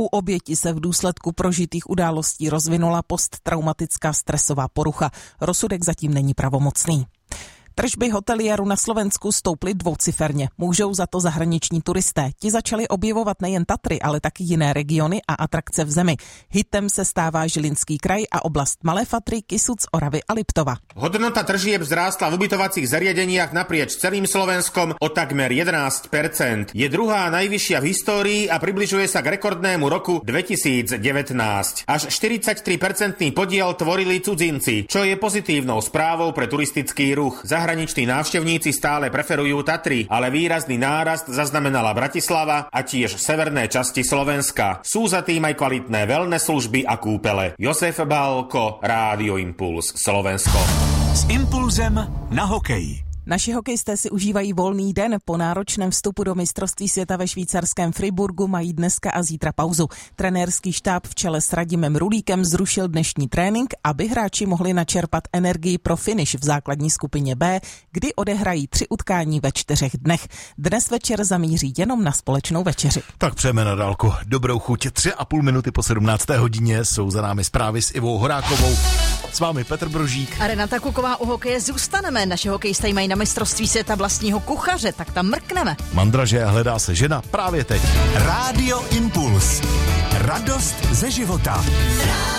U oběti se v důsledku prožitých událostí rozvinula posttraumatická stresová porucha. Rozsudek zatím není pravomocný. Tržby hoteliérů na Slovensku stouply dvouciferně. Můžou za to zahraniční turisté. Ti začali objevovat nejen Tatry, ale taky jiné regiony a atrakce v zemi. Hitem se stává Žilinský kraj a oblast Malé Fatry, Kysuc, Oravy a Liptova. Hodnota tržieb vzrástla v ubytovacích zariadeniach naprieč celým Slovenskom o takmer 11%. Je druhá najvyššia v histórii a približuje sa k rekordnému roku 2019. Až 43% podiel tvorili cudzinci, čo je pozitívnou správou pre turistický ruch. Zahraniční návštevníci stále preferujú Tatry, ale výrazný nárast zaznamenala Bratislava a tiež severné časti Slovenska. Sú za tým aj kvalitné wellness služby a kúpele. Josef Bálko, Rádio Impuls, Slovensko. S impulzem na hokej. Naši hokejisté si užívají volný den. Po náročném vstupu do mistrovství světa ve švýcarském Friburgu mají dneska a zítra pauzu. Trenérský štáb v čele s Radimem Rulíkem zrušil dnešní trénink, aby hráči mohli načerpat energii pro finish v základní skupině B, kdy odehrají 3 utkání ve 4 dnech. Dnes večer zamíří jenom na společnou večeři. Tak přejeme na dálku dobrou chuť. 3,5 minuty po 17. hodině jsou za námi zprávy s Ivou Horákovou. S vámi Petr Brožík a Renata Kuková. U hokeje zůstaneme. Naši hokejisté mají na mistrovství světa vlastního kuchaře, tak tam mrkneme. Mandraže, hledá se žena právě teď. Rádio Impuls. Radost ze života.